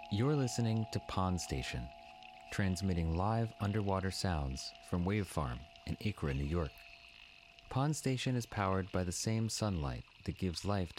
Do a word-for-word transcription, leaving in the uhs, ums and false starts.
You're listening to Pond Station, transmitting live underwater sounds from Wave Farm in Acra, New York. Pond Station is powered by the same sunlight that gives life